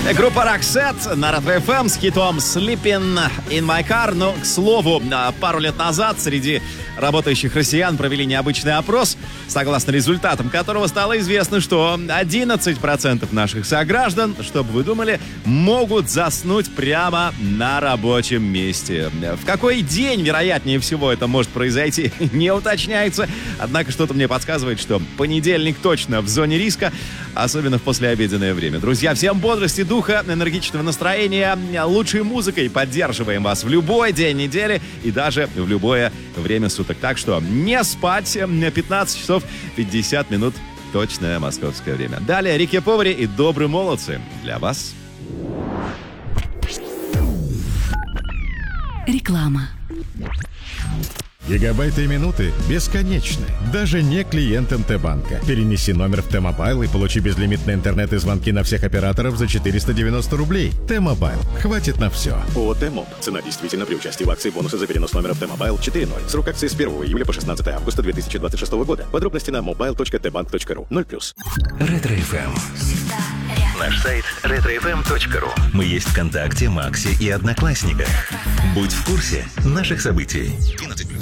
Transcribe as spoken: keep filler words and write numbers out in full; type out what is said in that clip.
Группа Roxette на Ретро-эф эм с хитом «Sleeping in my car». Но, к слову, пару лет назад среди работающих россиян провели необычный опрос, согласно результатам которого стало известно, что одиннадцать процентов наших сограждан, чтобы вы думали, могут заснуть прямо на рабочем месте. В какой день, вероятнее всего, это может произойти, не уточняется. Однако что-то мне подсказывает, что понедельник точно в зоне риска, особенно в послеобеденное время. Друзья, всем бодрости духа, энергичного настроения, лучшей музыкой поддерживаем вас в любой день недели и даже в любое время суток. Так что не спать, пятнадцать часов пятьдесят минут точное московское время. Далее Рики Повари и «Добрые молодцы» для вас. Реклама. Гигабайты и минуты бесконечны, даже не клиентам Т-банка. Перенеси номер в Т-мобайл и получи безлимитный интернет и звонки на всех операторов за четыреста девяносто рублей. Т-мобайл. Хватит на все. ООО «Т-моб». Цена действительно при участии в акции бонусы за перенос номера в Т-мобайл четыре ноль. Срок акции с первого июля по шестнадцатое августа две тысячи двадцать шестого года. Подробности на мобайл точка тэ банк точка ру. ноль плюс. Ретро-эф эм. Наш сайт ретро эф эм точка ру. Мы есть ВКонтакте, Максе и Одноклассниках. Будь в курсе наших событий. двенадцать плюс.